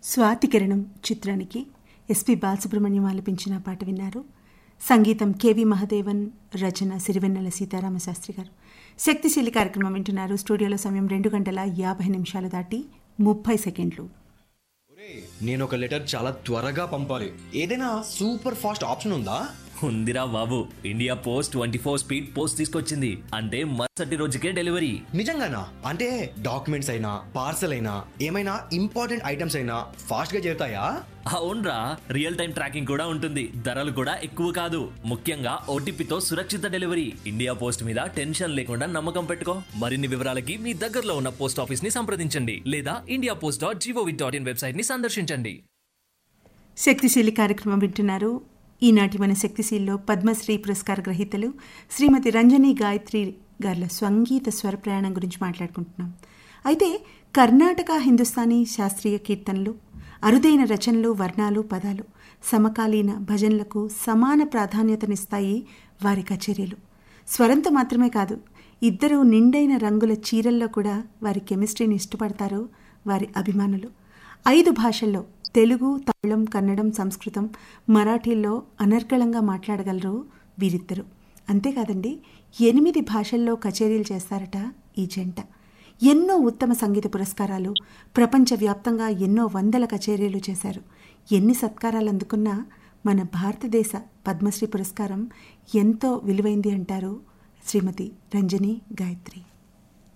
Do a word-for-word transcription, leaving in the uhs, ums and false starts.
స్వాతికిరణం చిత్రానికి ఎస్పి బాలసుబ్రహ్మణ్యం ఆలపించిన పాట విన్నారు. సంగీతం కెవి మహదేవన్, రచన సిరివెన్నెల సీతారామశాస్త్రి గారు. శక్తిశీలి కార్యక్రమం వింటున్నారు. స్టూడియోలో సమయం రెండు గంటల యాభై నిమిషాలు దాటి ముప్పై సెకండ్లు. నేను ఒక లెటర్ చాలా త్వరగా పంపాలి. ఏదైనా సూపర్ ఫాస్ట్ ఆప్షన్ ఉందా? ఉందిరా బాబు, India post twenty four speed post తీసుకొచ్చింది. అంటే మరుసటి రోజుకే డెలివరీ. నిజంగానా? అంటే డాక్యుమెంట్స్ అయినా పార్సల్ అయినా ఏమైనా ఇంపార్టెంట్ ఐటమ్స్ అయినా ఫాస్ట్ గా చేరుతాయా? అవునరా, రియల్ టైం ట్రాకింగ్ కూడా ఉంటుంది. ధరలు కూడా ఎక్కువ కాదు. ముఖ్యంగా ఓటీపీతో సురక్షిత డెలివరీ. ఇండియా పోస్ట్ మీద టెన్షన్ లేకుండా నమ్మకం పెట్టుకో. మరిన్ని వివరాలకి మీ దగ్గరలో ఉన్న పోస్ట్ ఆఫీస్ ని సంప్రదించండి లేదా India post dot GOV dot in website ని సందర్శించండి. శక్తిశీలి కార్యక్రమం వింటున్నారు. ఈనాటి మన శక్తిశీల్లో పద్మశ్రీ పురస్కార గ్రహీతలు శ్రీమతి రంజని గాయత్రి గార్ల సంగీత స్వర ప్రయాణం గురించి మాట్లాడుకుంటున్నాం. అయితే కర్ణాటక హిందుస్థానీ శాస్త్రీయ కీర్తనలు, అరుదైన రచనలు, వర్ణాలు, పదాలు, సమకాలీన భజనలకు సమాన ప్రాధాన్యతనిస్తాయి వారి కచేరీలు. స్వరంతో మాత్రమే కాదు, ఇద్దరు నిండైన రంగుల చీరల్లో కూడా వారి కెమిస్ట్రీని ఇష్టపడతారు వారి అభిమానులు. ఐదు భాషల్లో తెలుగు, తమిళం, కన్నడం, సంస్కృతం, మరాఠీల్లో అనర్గళంగా మాట్లాడగలరు వీరిద్దరు. అంతేకాదండి, ఎనిమిది భాషల్లో కచేరీలు చేస్తారట ఈ జంట. ఎన్నో ఉత్తమ సంగీత పురస్కారాలు, ప్రపంచవ్యాప్తంగా ఎన్నో వందల కచేరీలు చేశారు. ఎన్ని సత్కారాలు అందుకున్నా మన భారతదేశ పద్మశ్రీ పురస్కారం ఎంతో విలువైంది అంటారు శ్రీమతి రంజని గాయత్రి.